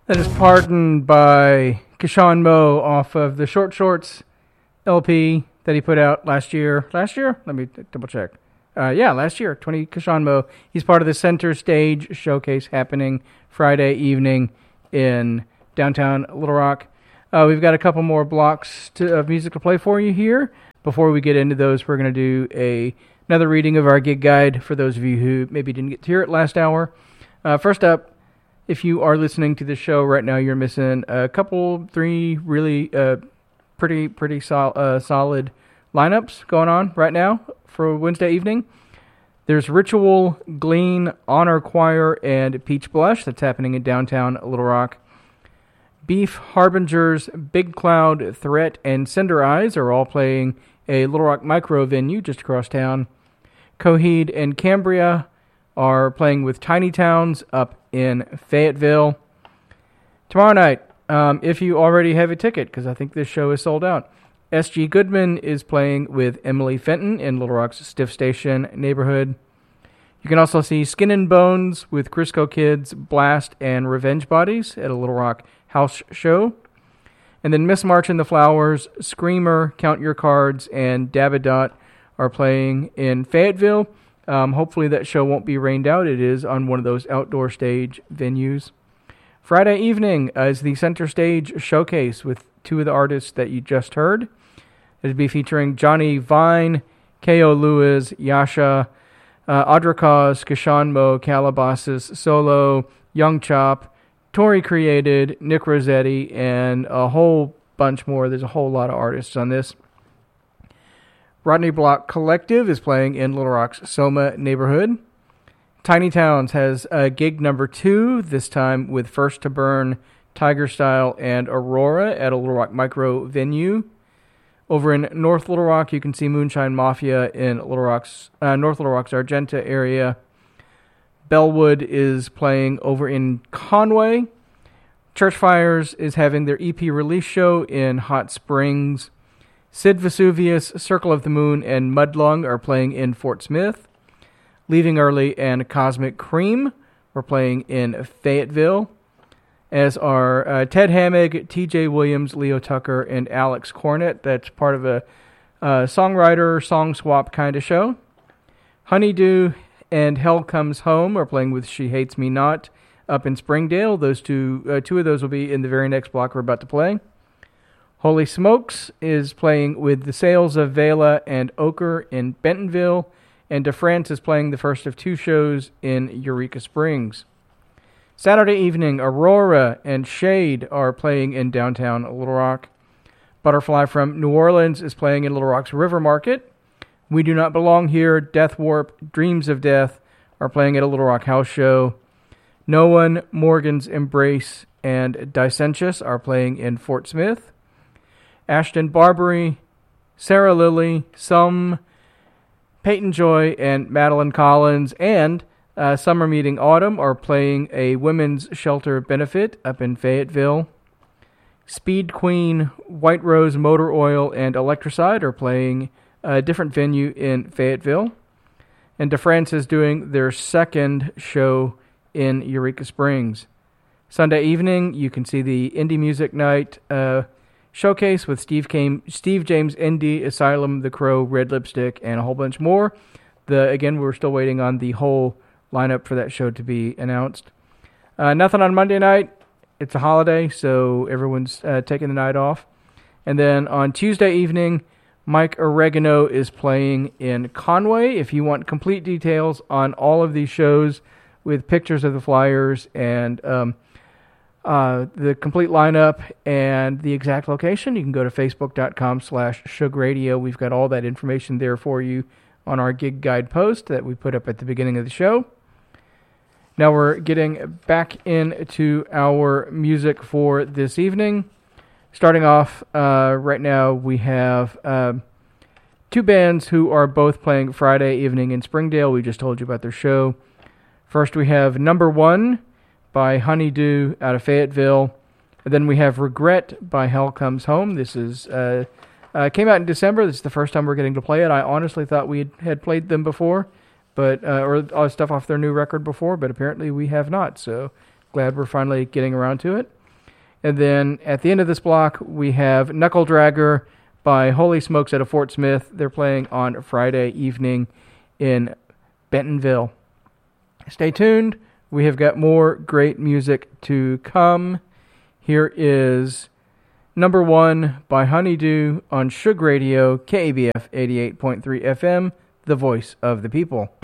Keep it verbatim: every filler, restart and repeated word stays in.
That is Pardon by Keshawn Moe off of the Short Shorts L P that he put out last year. Last year? Let me double check. Uh, yeah, last year, twenty Keshawn Moe. He's part of the Center Stage Showcase happening Friday evening in downtown Little Rock. Uh, we've got a couple more blocks to, of music to play for you here. Before we get into those, we're going to do a another reading of our gig guide for those of you who maybe didn't get to hear it last hour. Uh, first up, if you are listening to the show right now, you're missing a couple, three really uh, pretty pretty sol- uh, solid lineups going on right now for Wednesday evening. There's Ritual, Glean, Honor Choir, and Peach Blush. That's happening in downtown Little Rock. Beef, Harbingers, Big Cloud, Threat, and Cinder Eyes are all playing a Little Rock micro venue just across town. Coheed and Cambria are playing with Tiny Towns up in Fayetteville. Tomorrow night, um, if you already have a ticket, because I think this show is sold out, S G Goodman is playing with Emily Fenton in Little Rock's Stiff Station neighborhood. You can also see Skin and Bones with Crisco Kids, Blast, and Revenge Bodies at a Little Rock house show. And then Miss March and the Flowers, Screamer, Count Your Cards, and Dabadot are playing in Fayetteville. Um, hopefully that show won't be rained out. It is on one of those outdoor stage venues. Friday evening is the Center Stage Showcase with two of the artists that you just heard. It'll be featuring Johnny Vine, K O. Lewis, Yasha, uh, Audra Cause, Keshawn Moe, Calabasas, Solo, Young Chop, Tori Created, Nick Rossetti, and a whole bunch more. There's a whole lot of artists on this. Rodney Block Collective is playing in Little Rock's Soma neighborhood. Tiny Towns has a gig number two, this time with First to Burn, Tiger Style, and Aurora at a Little Rock micro venue. Over in North Little Rock, you can see Moonshine Mafia in Little Rock's uh, North Little Rock's Argenta area. Bellwood is playing over in Conway. Churchfires is having their E P release show in Hot Springs. Sid Vesuvius, Circle of the Moon, and Mudlung are playing in Fort Smith. Leaving Early and Cosmic Cream are playing in Fayetteville, as are uh, Ted Hammig, T J Williams, Leo Tucker, and Alex Cornett. That's part of a uh, songwriter, song swap kind of show. Honeydew and Hell Comes Home are playing with She Hates Me Not up in Springdale. Those two, uh, two of those will be in the very next block we're about to play. Holy Smokes is playing with the Sales of Vela and Ochre in Bentonville, and DeFrance is playing the first of two shows in Eureka Springs. Saturday evening, Aurora and Shade are playing in downtown Little Rock. Butterfly from New Orleans is playing in Little Rock's River Market. We Do Not Belong Here, Death Warp, Dreams of Death are playing at a Little Rock house show. No One, Morgan's Embrace, and Dissentious are playing in Fort Smith. Ashton Barbary, Sarah Lilly, Some, Peyton Joy, and Madeline Collins, and uh, Summer Meeting Autumn are playing a women's shelter benefit up in Fayetteville. Speed Queen, White Rose Motor Oil, and Electricide are playing a different venue in Fayetteville. And DeFrance is doing their second show in Eureka Springs. Sunday evening, you can see the Indie Music Night uh, showcase with Steve Came, Steve James Indie, Asylum, The Crow, Red Lipstick, and a whole bunch more. The Again, we're still waiting on the whole lineup for that show to be announced. Uh, nothing on Monday night. It's a holiday, so everyone's uh, taking the night off. And then on Tuesday evening, Mike Oregano is playing in Conway. If you want complete details on all of these shows with pictures of the flyers and um, uh, the complete lineup and the exact location, you can go to facebook.com slash Shug Radio. We've got all that information there for you on our gig guide post that we put up at the beginning of the show. Now we're getting back into our music for this evening. Starting off uh, right now, we have uh, two bands who are both playing Friday evening in Springdale. We just told you about their show. First, we have Number One by Honeydew out of Fayetteville. And then we have Regret by Hell Comes Home. This is uh, uh, came out in December. This is the first time we're getting to play it. I honestly thought we had, had played them before, but uh, or uh, stuff off their new record before, but apparently we have not. So glad we're finally getting around to it. And then at the end of this block, we have Knuckle Dragger by Holy Smokes out of Fort Smith. They're playing on Friday evening in Bentonville. Stay tuned. We have got more great music to come. Here is Number One by Honeydew on Shug Radio, K A B F eighty-eight point three F M, the voice of the people.